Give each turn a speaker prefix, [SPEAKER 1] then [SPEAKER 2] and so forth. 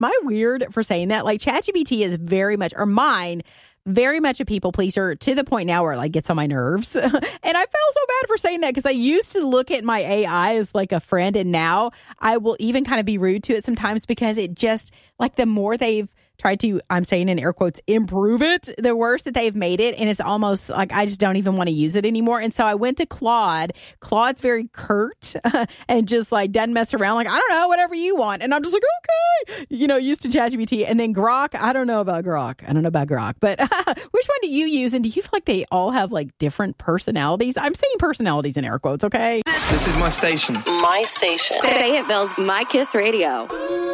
[SPEAKER 1] I weird for saying that? Like ChatGPT is very much, or mine, very much a people pleaser to the point now where it like gets on my nerves. And I felt so bad for saying that because I used to look at my AI as like a friend. And now I will even kind of be rude to it sometimes because it just like the more they've tried to, I'm saying in air quotes, improve it, the worse that they've made it. And it's almost like I just don't even want to use it anymore. And so I went to Claude. Claude's very curt and just like doesn't mess around. Like, I don't know, whatever you want. And I'm just like, okay, used to ChatGPT. And then Grok, I don't know about Grok. But which one do you use? And do you feel like they all have like different personalities? I'm saying personalities in air quotes, okay?
[SPEAKER 2] This is my station.
[SPEAKER 3] My station. Fayetteville's My Kiss Radio.